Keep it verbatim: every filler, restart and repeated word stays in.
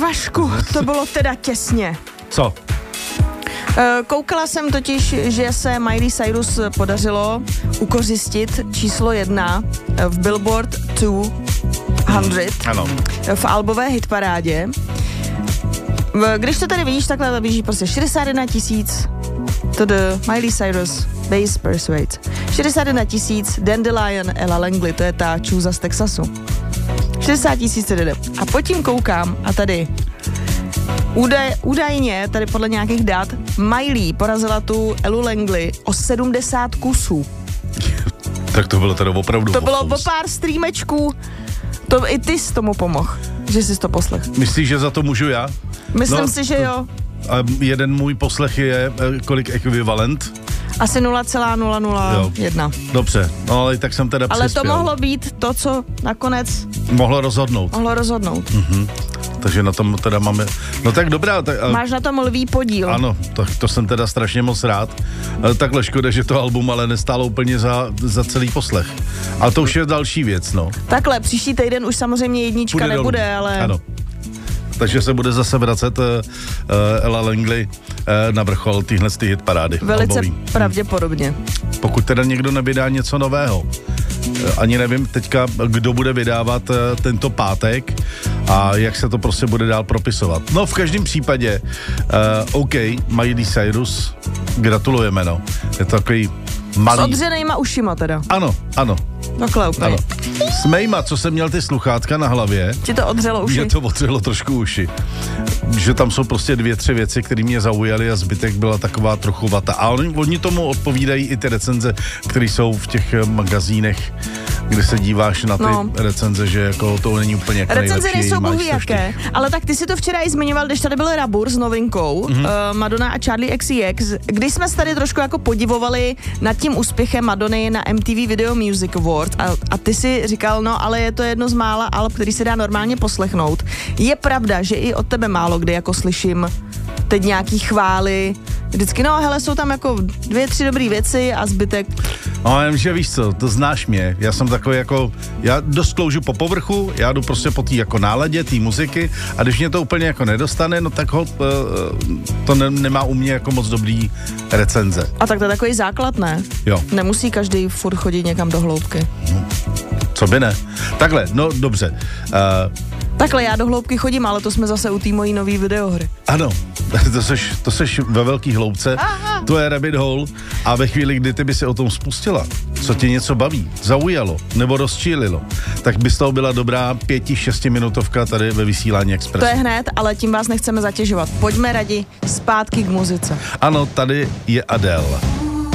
Vašku, to bylo teda těsně. Co? Koukala jsem totiž, že se Miley Cyrus podařilo ukořistit číslo jedna v Billboard dvě stě ano. v albové hitparádě. Když to tady vidíš, takhle to běží prostě šedesát jedna tisíc to the Miley Cyrus Bass Persuade. šedesát jedna tisíc Dandelion Ella Langley, to je ta čůza z Texasu. šedesát tisíc a pod tím koukám a tady Údaj, údajně, tady podle nějakých dat, Miley porazila tu Ellu Langley o sedmdesát kusů. Tak to bylo teda opravdu To bylo o pár streamečků. To i ty jsi tomu pomohl, že jsi to poslech. Myslíš, že za to můžu já? Myslím no, si, že jo. A jeden můj poslech je kolik ekvivalent? Asi nula celá nula nula jedna. Dobře, no ale tak jsem teda Ale přispěl. to mohlo být to, co nakonec Mohlo rozhodnout. Mohlo rozhodnout. Mhm. Takže na tom teda máme... No tak dobrá. Tak, Máš na tom lví podíl. Ano, to, to jsem teda strašně moc rád. Takhle škoda, že to album ale nestálo úplně za, za celý poslech. Ale to už je další věc, no. Takhle, příští týden už samozřejmě jednička Půjde nebude, dolů. ale... Ano. Takže se bude zase vracet uh, Ella Langley uh, na vrchol týhle z ty hitparády. Velice albový. pravděpodobně. Pokud teda někdo nevydá něco nového. Ani nevím teďka, kdo bude vydávat uh, tento pátek a jak se to prostě bude dál propisovat. No v každém případě, uh, OK, Miley Cyrus, gratulujeme, no. Je to takový malý... S odřenejma ušima teda. Ano, ano. Takhle úplně. Ano. Smejma, co jsem měl ty sluchátka na hlavě. Ti to odřelo uši? Mě to odřelo trošku uši. Že tam jsou prostě dvě, tři věci, které mě zaujaly a zbytek byla taková trochu vata. A oni, oni tomu odpovídají i ty recenze, které jsou v těch magazínech, kde se díváš na ty no. recenze, že jako to není úplně jako recenze nejsou bohu jaké, ale tak ty si to včera i zmiňoval, když tady byl Rabur s novinkou mm-hmm. uh, Madonna a Charlie X C X, když jsme se tady trošku jako podivovali nad tím úspěchem Madony na M T V Video Music Award a, a ty si říkal, no ale je to jedno z mála alb, který se dá normálně poslechnout. Je pravda, že i od tebe málo kdy jako slyším teď nějaký chvály, vždycky, no hele, jsou tam jako dvě, tři dobrý věci a zbytek. No, jen, že víš co, to znáš mě, já jsem takový jako, já dost kloužu po povrchu, já jdu prostě po té jako náladě, té muziky a když mě to úplně jako nedostane, no tak ho, to ne, nemá u mě jako moc dobrý recenze. A tak to je takový základ, ne? Jo. Nemusí každý furt chodit někam do hloubky. No, co by ne? Takhle, no dobře. Uh, Takhle, já do hloubky chodím, ale to jsme zase u té mojí nový videohry. Ano, to seš, to seš ve velký hloubce, aha. To je rabbit hole a ve chvíli, kdy ty by si o tom spustila, co tě něco baví, zaujalo nebo rozčílilo, tak by z toho byla dobrá pěti, šestiminutovka tady ve vysílání Expressu. To je hned, ale tím vás nechceme zatěžovat. Pojďme radi zpátky k muzice. Ano, tady je Adele.